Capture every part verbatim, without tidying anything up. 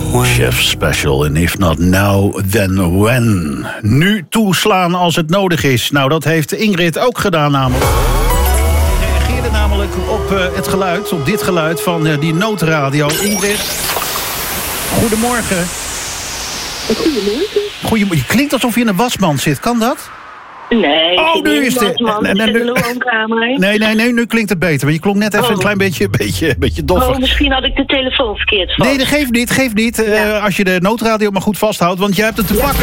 Chef Special en If Not Now, Then When. Nu toeslaan als het nodig is. Nou, dat heeft Ingrid ook gedaan namelijk. Ze reageerde namelijk op uh, het geluid, op dit geluid van uh, die noodradio. Ingrid, goedemorgen. Goedemorgen. Goedemorgen. Je klinkt alsof je in een wasmand zit, kan dat? Nee, oh, nu is het. Nee, nee, nee, woonkamer. nee, nee, nee, nu klinkt het beter. Maar je klonk net even oh. een klein beetje, beetje, beetje doffer. Oh, misschien had ik de telefoon verkeerd vast. Nee, dat geeft niet, geeft niet. Ja. Uh, als je de noodradio maar goed vasthoudt, want jij hebt het te pakken.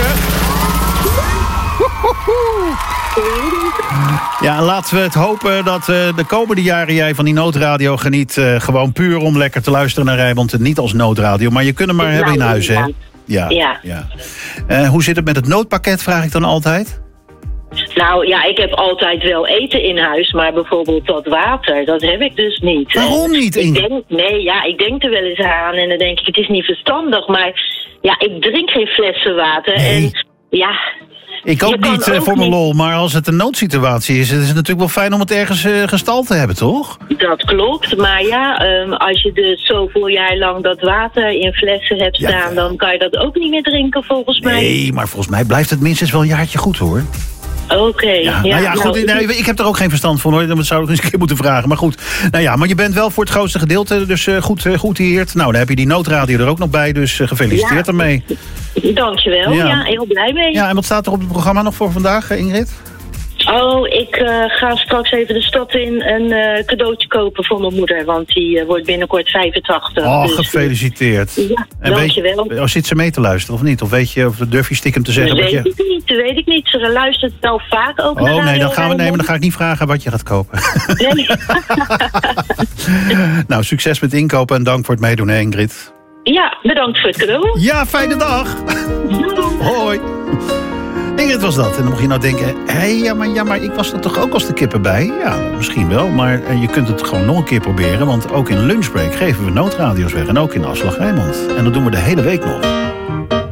Ja, laten we het hopen dat uh, de komende jaren jij van die noodradio geniet. Uh, gewoon puur om lekker te luisteren naar Rijnmond. Niet als noodradio, maar je kunt hem maar ja, hebben in huis, hè? Ja. ja. ja. Uh, hoe zit het met het noodpakket, vraag ik dan altijd? Nou ja, ik heb altijd wel eten in huis, maar bijvoorbeeld dat water, dat heb ik dus niet. Waarom niet? Ik denk, nee, ja, ik denk er wel eens aan en dan denk ik, het is niet verstandig, maar ja, ik drink geen flessen water nee. en ja... Ik ook niet uh, voor mijn lol, maar als het een noodsituatie is, is het natuurlijk wel fijn om het ergens uh, gestald te hebben, toch? Dat klopt, maar ja, um, als je dus zoveel jaar lang dat water in flessen hebt staan, ja, ja. dan kan je dat ook niet meer drinken volgens mij. Nee, maar volgens mij blijft het minstens wel een jaartje goed, hoor. Oké. Okay, ja, ja, nou ja, goed, nou, nee, ik heb er ook geen verstand van, hoor. Dat zou ik eens een keer moeten vragen. Maar goed, nou ja, maar je bent wel voor het grootste gedeelte, dus uh, goed, uh, goed geheerd. Nou, dan heb je die noodradio er ook nog bij, dus uh, gefeliciteerd ja, ermee. Dankjewel, ja. ja, heel blij mee. Ja, en wat staat er op het programma nog voor vandaag, Ingrid? Oh, ik uh, ga straks even de stad in een uh, cadeautje kopen voor mijn moeder. Want die uh, wordt binnenkort vijfentachtig. Oh, dus gefeliciteerd. Ja, en dankjewel. Weet, oh, zit ze mee te luisteren of niet? Of weet je, of durf je stiekem te zeggen? Dat weet je... ik niet, dat weet ik niet. Ze luistert wel vaak ook oh, naar Oh nee, dan gaan we nemen. Dan ga ik niet vragen wat je gaat kopen. Nee. Nou, succes met inkopen en dank voor het meedoen, hè, Ingrid. Ja, bedankt voor het cadeau. Ja, fijne dag. Hoi. Ingrid was dat. En dan mocht je nou denken, hé, hey, ja, maar, ja, maar ik was er toch ook als de kippen bij? Ja, misschien wel, maar je kunt het gewoon nog een keer proberen. Want ook in lunchbreak geven we noodradio's weg. En ook in Afslag Rijnmond. En dat doen we de hele week nog.